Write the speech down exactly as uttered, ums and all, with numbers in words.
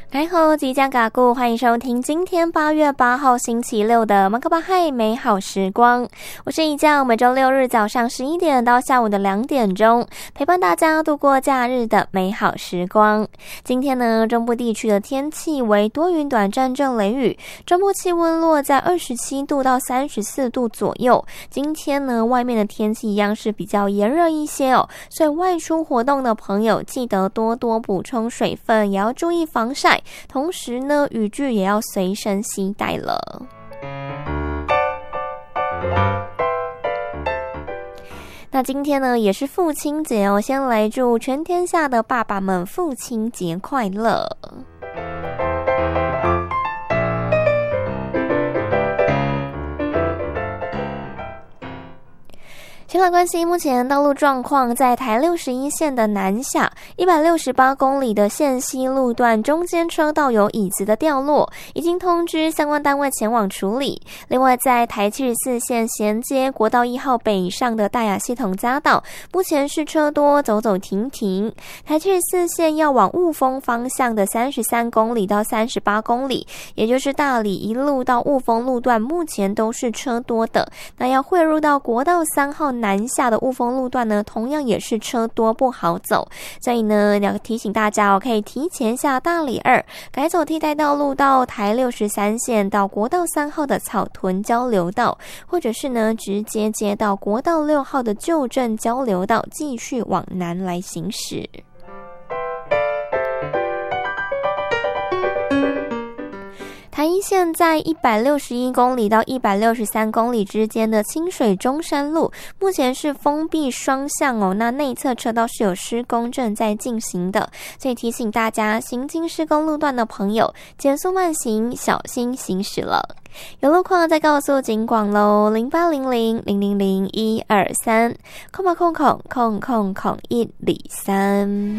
然后即将嘎固，欢迎收听今天八月八号星期六的马克巴嗨美好时光，我是一将，每周六日早上十一点到下午的两点钟，陪伴大家度过假日的美好时光。今天呢，中部地区的天气为多云短暂阵雷雨，中部气温落在二十七度到三十四度左右。今天呢，外面的天气一样是比较炎热一些哦，所以外出活动的朋友记得多多补充水分，也要注意防晒。同时呢，雨具也要随身携带了。那今天呢，也是父亲节哦，先来祝全天下的爸爸们父亲节快乐。先来关心目前道路状况，在台六十一线的南下一百六十八公里的线西路段中间车道有椅子的掉落，已经通知相关单位前往处理。另外在台七十四线衔接国道一号北上的大雅系统匝道，目前是车多，走走停停。台七十四线要往雾峰方向的三十三公里到三十八公里，也就是大里一路到雾峰路段，目前都是车多的。那要汇入到国道三号南下的雾峰路段呢，同样也是车多不好走，所以呢要提醒大家哦，可以提前下大里二，改走替代道路到台六十三线到国道三号的草屯交流道，或者是呢直接接到国道六号的旧镇交流道，继续往南来行驶。台一线在一百六十一公里到一百六十三公里之间的清水中山路，目前是封闭双向哦，那内侧车道是有施工正在进行的，所以提醒大家行经施工路段的朋友减速慢行，小心行驶了。有路况再告诉警广喽，零八零零零零零一二三空八空空空空空一里三。